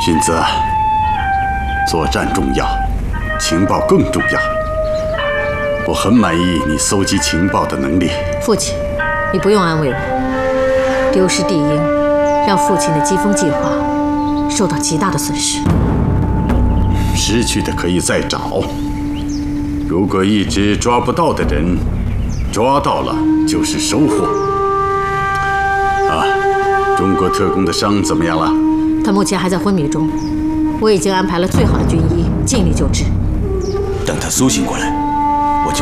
君子，作战重要，情报更重要。我很满意你搜集情报的能力。 父亲，你不用安慰我。丢失帝鹰，让父亲的疾风计划受到极大的损失。 失去的可以再找。如果一直抓不到的人，抓到了就是收获。啊，中国特工的伤怎么样了？ 他目前还在昏迷中，我已经安排了最好的军医，尽力救治。 等他苏醒过来，